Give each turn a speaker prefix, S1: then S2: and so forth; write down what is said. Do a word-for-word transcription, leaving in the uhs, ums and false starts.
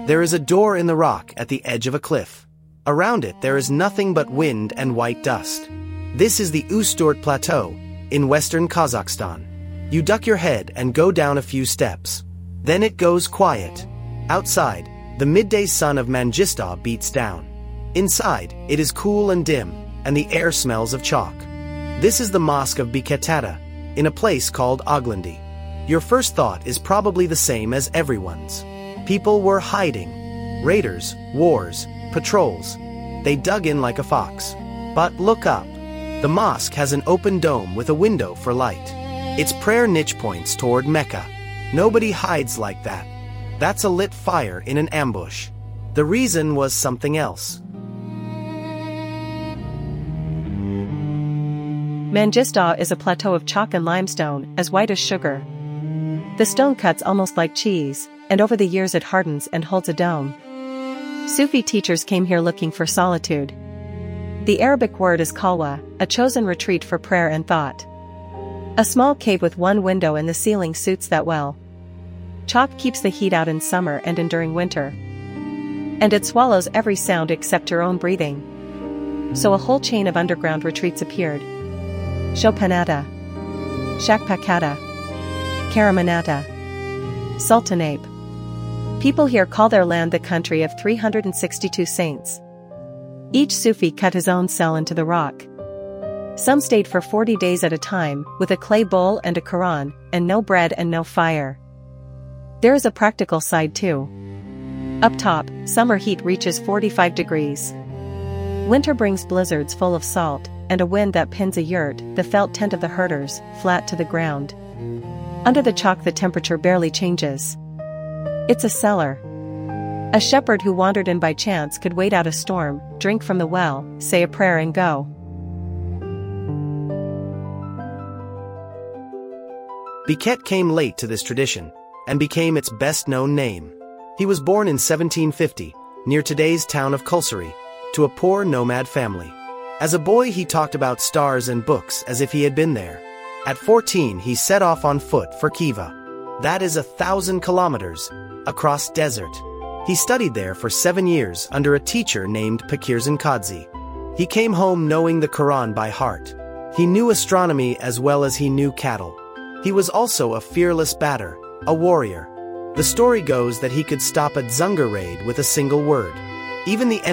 S1: There is a door in the rock at the edge of a cliff. Around it there is nothing but wind and white dust. This is the Ustort Plateau, in western Kazakhstan. You duck your head and go down a few steps. Then it goes quiet. Outside, the midday sun of Mangistar beats down. Inside, it is cool and dim, and the air smells of chalk. This is the Mosque of Biketada, in a place called Oglandi. Your first thought is probably the same as everyone's. People were hiding. Raiders, wars, patrols. They dug in like a fox. But look up. The mosque has an open dome with a window for light. Its prayer niche points toward Mecca. Nobody hides like that. That's a lit fire in an ambush. The reason was something else.
S2: Mangistar is a plateau of chalk and limestone, as white as sugar. The stone cuts almost like cheese, and over the years it hardens and holds a dome. Sufi teachers came here looking for solitude. The Arabic word is khalwa, a chosen retreat for prayer and thought. A small cave with one window in the ceiling suits that well. Chalk keeps the heat out in summer and enduring winter. And it swallows every sound except your own breathing. So a whole chain of underground retreats appeared. Shopanata, Shakpakata, Karamanata, Sultanape. People here call their land the country of three hundred sixty-two saints. Each Sufi cut his own cell into the rock. Some stayed for forty days at a time, with a clay bowl and a Quran, and no bread and no fire. There is a practical side too. Up top, summer heat reaches forty-five degrees. Winter brings blizzards full of salt, and a wind that pins a yurt, the felt tent of the herders, flat to the ground. Under the chalk the temperature barely changes. It's a cellar. A shepherd who wandered in by chance could wait out a storm, drink from the well, say a prayer and go.
S1: Biket came late to this tradition, and became its best-known name. He was born in seventeen fifty, near today's town of Kulsari, to a poor nomad family. As a boy he talked about stars and books as if he had been there. At fourteen he set off on foot for Khiva. That is a thousand kilometers, across desert. He studied there for seven years under a teacher named Pakirzan Kadzi. He came home knowing the Quran by heart. He knew astronomy as well as he knew cattle. He was also a fearless batter, a warrior. The story goes that he could stop a Dzungar raid with a single word. Even the